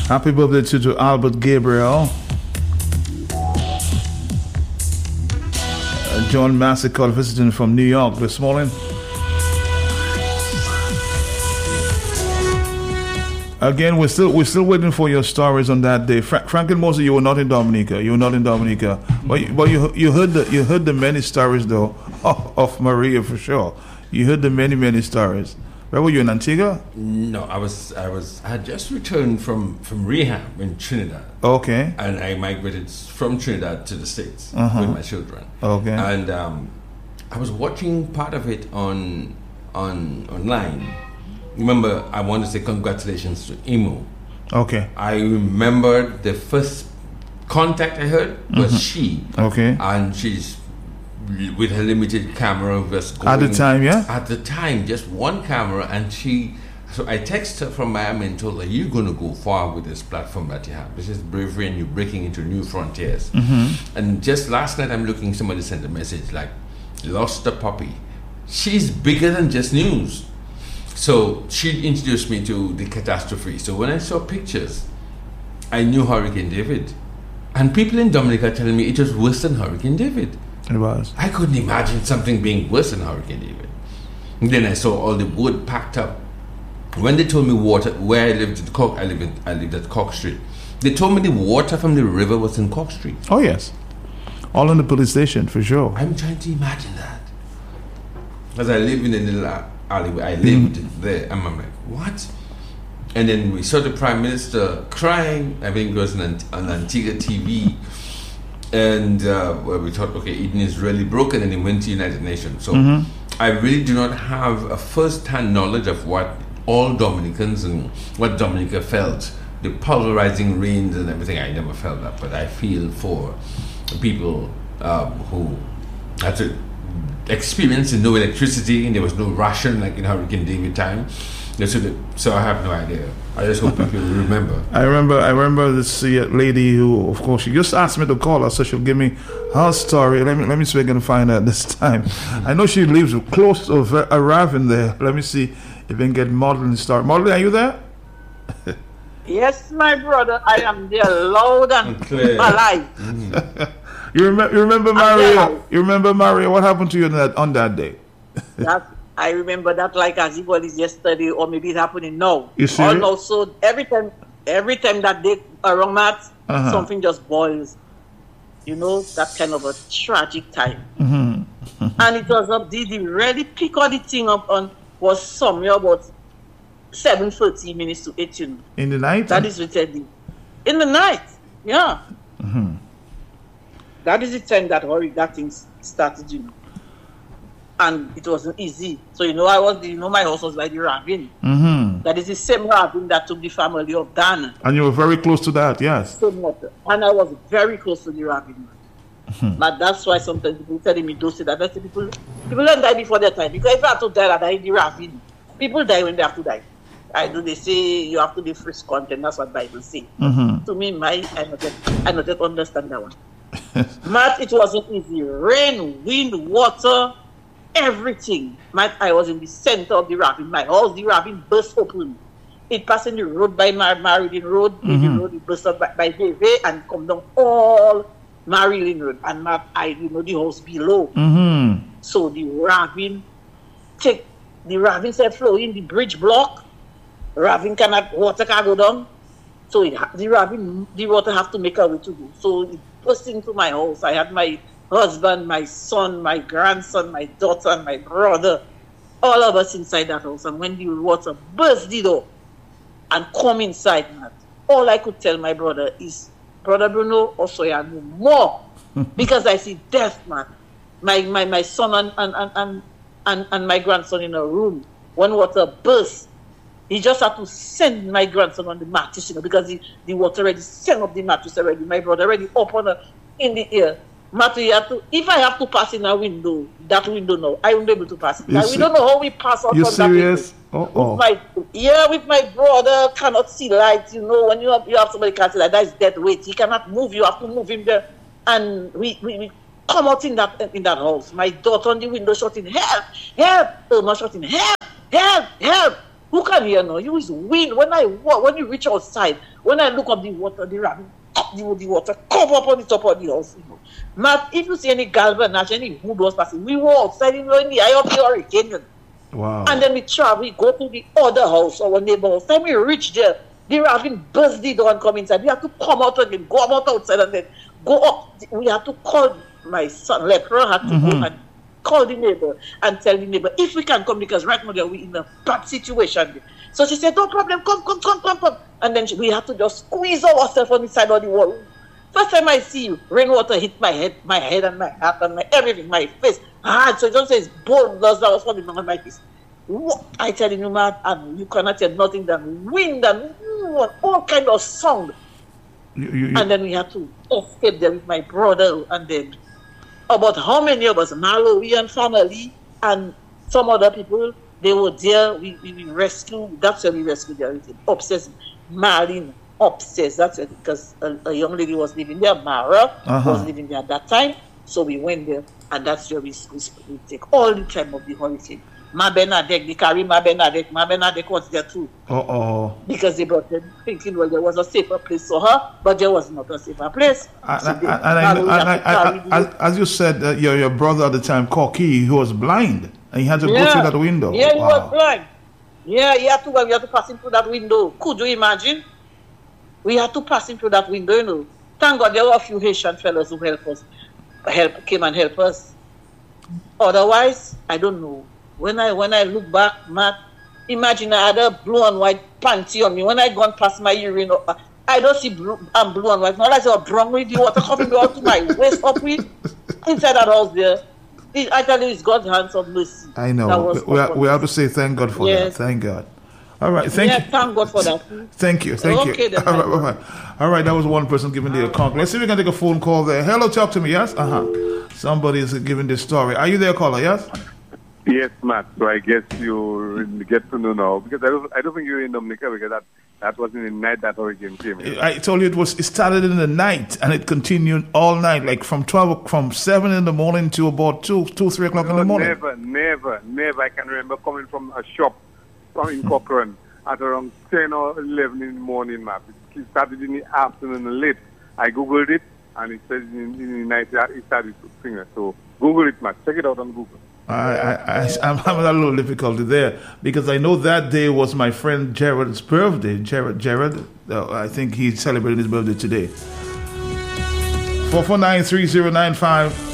Happy birthday to Albert Gabriel. John Massey called visiting from New York this morning. Again, we're still waiting for your stories on that day. Franklin Mosley, you were not in Dominica. But you heard the many stories though of Maria for sure. You heard the many stories. Where were you, in Antigua? No, I had just returned from rehab in Trinidad. Okay. And I migrated from Trinidad to the States with my children. Okay. And I was watching part of it online. Remember, I want to say congratulations to Imo. Okay. I remember the first contact I heard was she. Okay. And she's with her limited camera just going. At the time, yeah? At the time, just one camera, and so I texted her from Miami and told her, you're going to go far with this platform that you have. This is bravery and you're breaking into new frontiers. And just last night I'm looking, somebody sent a message like, lost a puppy. She's bigger than just news. So she introduced me to the catastrophe. So when I saw pictures, I knew Hurricane David. And people in Dominica are telling me it was worse than Hurricane David. It was. I couldn't imagine something being worse than Hurricane David. And then I saw all the wood packed up. When they told me water, where I lived in Cork, I lived at Cork Street. They told me the water from the river was in Cork Street. Oh yes, all in the police station for sure. I'm trying to imagine that. As I live in a little alleyway, I lived there, and I'm like, what? And then we saw the Prime Minister crying. I think it was on Antigua TV. And where we thought, okay, Eden is really broken, and he went to United Nations. So I really do not have a first-hand knowledge of what all Dominicans and what Dominica felt. The pulverizing rains and everything, I never felt that. But I feel for people who had to experience no electricity, and there was no ration like in Hurricane David time. So I have no idea. I just hope people remember. I remember this lady who, of course, she just asked me to call her, so she'll give me her story. Let me see if I can find her this time. I know she lives close to arriving there. Let me see if I can get Maudlin story. Maudlin, are you there? Yes, my brother, I am there, loud and alive. You remember Maria? You remember Maria? What happened to you on that day? I remember that like as if it was yesterday, or maybe it's happening now. You see? Also, every time that day around that, something just boils. You know, that kind of a tragic time. And it was up. Did he really pick all the thing up on? Was somewhere about 7:30 minutes to 8. In the night. That is what I did. In the night, yeah. That is the time that thing started. And it wasn't easy. So my house was by the ravine. That is the same ravine that took the family of Dan. And you were very close to that, yes. And I was very close to the ravine. But that's why sometimes people telling me don't say that. That's people don't die before their time. Because if I have to die, I die in the ravine. People die when they have to die. They say you have to be free content. That's what Bible say. To me, I not understand that one. But it wasn't easy. Rain, wind, water, everything. I was in the center of the ravine. My house, the ravine burst open. It passed in the road by Marilyn Road. The road it burst up by Veve and come down all Marilyn Road. And the house below. So the ravine said flow in the bridge block. Water can go down. So the water have to make a way to go. So it burst into my house. I had my husband, my son, my grandson, my daughter, and my brother, all of us inside that house. And when the water burst the door and come inside, man, all I could tell my brother is, Brother Bruno, also I no more, because I see death, man. My son and my grandson in a room. When water burst, he just had to send my grandson on the mattress, because the water already sent up the mattress already. My brother already up in the air. Matthew, if I have to pass in that window now, I won't be able to pass it. We don't know how we pass out from that serious? window. With my brother, cannot see light. When you have somebody can't see light, that is death weight. He cannot move. You have to move him there. And we come out in that house. My daughter on the window shouting, help, help. Irma shouting, help, help, help. Who can hear now? You is wind. When you reach outside, when I look up the water, the rabbit up the water, come up on the top of the house. You know. Now, if you see any galvanash, any wood was passing, we were outside in the eye of the hurricane. Wow. And then we travel, we go to the other house, our neighbor house. Time we reach there, the rabbit burst the door and come inside. We have to come out again, go out outside and then go up. We have to call my son, Lepra, had to go and call the neighbor and tell the neighbor if we can come, because right now we're in a bad situation. So she said, no problem, come. And then we have to just squeeze ourselves on the side of the wall. First time I see you, rainwater hit my head and my heart and my everything, my face. So it just says bone loss that was falling on my face. What? I tell you, man, and you cannot hear nothing than wind and all kind of sound. And then we had to escape there with my brother, and then about how many of us, Malawi and family and some other people, they were there. We rescued. That's where we rescued everything. Upstairs, Marlene, upstairs. That's it, because a young lady was living there. Mara was living there at that time. So we went there, and that's where we take all the time of the hurricane. Ma Bernadette, they carry Ma Bernadette. Ma Bernadette was there too. Because they brought them thinking, well, there was a safer place for her, but there was not a safer place. As you said, your brother at the time, Corky, he was blind, and he had to go through that window. Yeah, he was blind. Yeah, we had to pass him through that window. Could you imagine? We had to pass him through that window, you know. Thank God there were a few Haitian fellows who came and helped us. Otherwise, I don't know. When I look back, Matt, imagine I had a blue and white panty on me. When I gone past my urine, I don't see blue and white. Now I say, brown with the water coming out to my waist up with inside that house there. I tell you, it's God's hands of mercy. I know. We have to say thank God for that. Thank God. All right, thank you. Thank God for that. Thank you. Okay, then. All right, that was one person giving the account. Let's see if we can take a phone call there. Hello, talk to me, yes? Somebody is giving this story. Are you there, caller, yes? Yes, Matt. So I guess you get to know now, because I don't think you're in Dominica, because that was in the night that hurricane came. I told you it started in the night and it continued all night, like from 7 in the morning to about 3 o'clock in the morning. Never. I can remember coming from a shop in Cochrane at around 10 or 11 in the morning, Matt. It started in the afternoon late. I googled it and it says in the night it started to sing. So Google it, Matt. Check it out on Google. I'm having a little difficulty there, because I know that day was my friend Jared's birthday. Jared, I think he's celebrating his birthday today. 449-3095.